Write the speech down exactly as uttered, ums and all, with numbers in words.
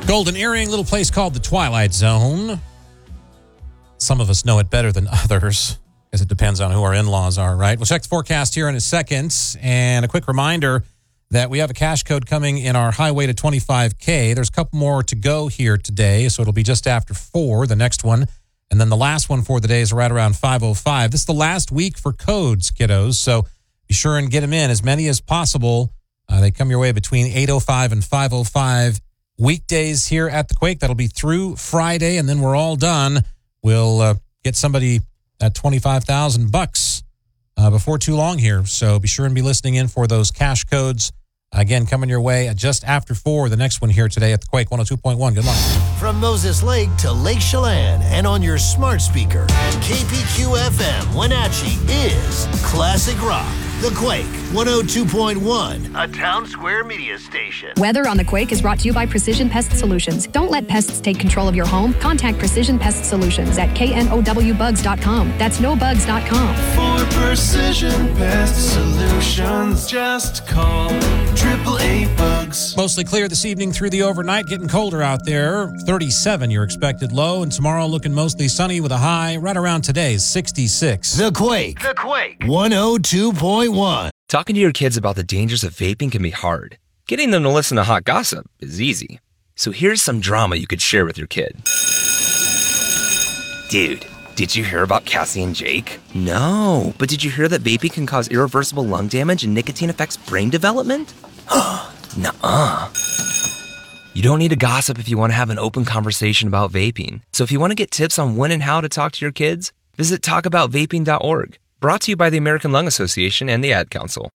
Golden Earring, little place called the Twilight Zone. Some of us know it better than others, because it depends on who our in-laws are, right? We'll check the forecast here in a second. And a quick reminder that we have a cash code coming in our highway to twenty-five K. There's a couple more to go here today, so it'll be just after four, the next one. And then the last one for the day is right around five oh five. This is the last week for codes, kiddos, so be sure and get them in, as many as possible. Uh, they come your way between eight oh five and five oh five weekdays here at the Quake. That'll be through Friday, and then we're all done. We'll uh, get somebody at twenty-five thousand bucks uh, before too long here. So be sure and be listening in for those cash codes. Again, coming your way just after four, the next one here today at the Quake one oh two point one. Good luck. From Moses Lake to Lake Chelan and on your smart speaker, K P Q F M Wenatchee is Classic Rock. The Quake one oh two point one, a Town Square media station. Weather on the Quake is brought to you by Precision Pest Solutions. Don't let pests take control of your home. Contact Precision Pest Solutions at K N O W bugs dot com. That's no bugs dot com. For Precision Pest Solutions, just call triple A bugs. Mostly clear this evening through the overnight. Getting colder out there. thirty-seven your expected low. And tomorrow looking mostly sunny with a high right around today's sixty-six. The Quake. The Quake. one oh two point one. Talking to your kids about the dangers of vaping can be hard. Getting them to listen to hot gossip is easy. So here's some drama you could share with your kid. Dude, did you hear about Cassie and Jake? No, but did you hear that vaping can cause irreversible lung damage and nicotine affects brain development? Nuh-uh. You don't need to gossip if you want to have an open conversation about vaping. So if you want to get tips on when and how to talk to your kids, visit talk about vaping dot org. Brought to you by the American Lung Association and the Ad Council.